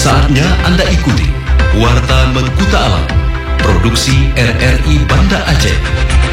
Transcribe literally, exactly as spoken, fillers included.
Saatnya Anda ikuti Warta Mengkuta Alam, produksi R R I Banda Aceh.